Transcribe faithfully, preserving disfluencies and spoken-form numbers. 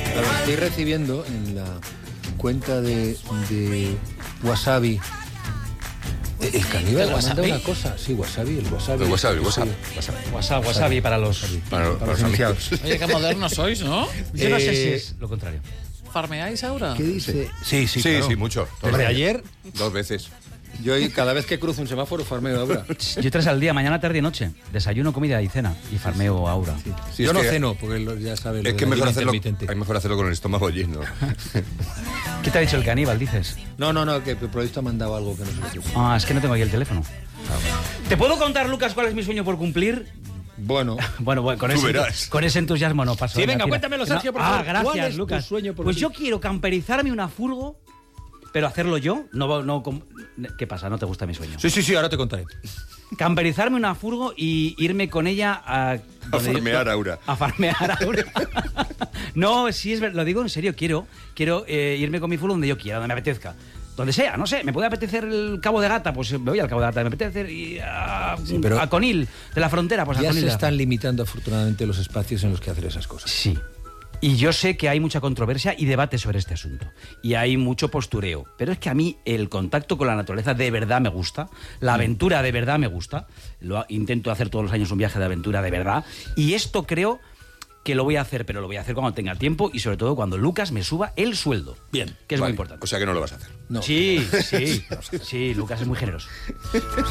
Claro, estoy recibiendo en la cuenta de, de Wasabi. El caníbal ha mandado una cosa. Sí, Wasabi, el Wasabi. El wasabi, wasabi. Wasabi, wasabi, wasabi para los... Para, para los amigos. Oye, qué modernos sois, ¿no? Yo no sé si Eh, es lo contrario. ¿Farmeáis ahora? ¿Qué dice? Sí, sí, Sí, claro. sí, mucho. Desde ayer, Dos veces. yo cada vez que cruzo un semáforo farmeo ahora. Yo tres al día, mañana, tarde y noche. Desayuno, comida y cena. Y farmeo Aura. Sí, yo es no que- ceno, porque lo- ya sabes. lo Es del que mejor ayuno hacerlo, intermitente. es mejor hacerlo con el estómago lleno. ¿Qué te ha dicho el caníbal, dices? No, no, no, que el proyecto ha mandado algo que no sé qué. Ah, es que no tengo aquí el teléfono. ¿Te puedo contar, Lucas, cuál es mi sueño por cumplir? Bueno, Bueno, bueno con, Tú ese, verás. con ese entusiasmo no paso. Sí, venga, tira. cuéntamelo, Sergio, por Ah, favor. gracias, ¿Cuál es tu Lucas. sueño por Pues cumplir? yo quiero camperizarme una furgo, pero hacerlo yo. No, no, com- ¿Qué pasa? ¿No te gusta mi sueño? sí, sí, sí, ahora te contaré. Camperizarme una furgo y irme con ella a... A farmear Aura. A farmear Aura. No, sí, es ver- lo digo en serio, quiero, quiero eh, irme con mi furgo donde yo quiera, donde me apetezca. Donde sea, no sé, me puede apetecer el Cabo de Gata, pues me voy al Cabo de Gata. Me apetece ir a, Sí, pero- a Conil, de la frontera, pues a Ya Conil. se de la están limitando afortunadamente los espacios en los que hacer esas cosas. Sí. Y yo sé que hay mucha controversia y debate sobre este asunto. Y hay mucho postureo. Pero es que a mí el contacto con la naturaleza de verdad me gusta. La aventura de verdad me gusta. Lo ha- intento hacer todos los años un viaje de aventura de verdad. Y esto creo que lo voy a hacer, pero lo voy a hacer cuando tenga tiempo y sobre todo cuando Lucas me suba el sueldo. Bien. Que es Vale, muy importante. O sea que no lo vas a hacer. No. Sí, sí. Sí, Lucas es muy generoso.